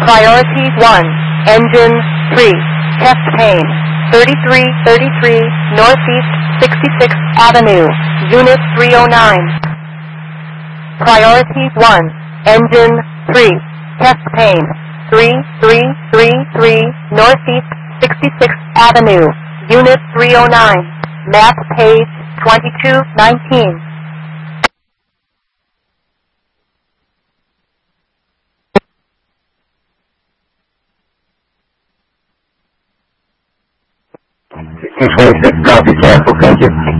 Priority 1, Engine 3, Test Pane, 3333 Northeast 66th Avenue, Unit 309. Priority 1, Engine 3, Test Pane, 3333 Northeast 66th Avenue, Unit 309. Map page 2219. Copy, careful, thank you.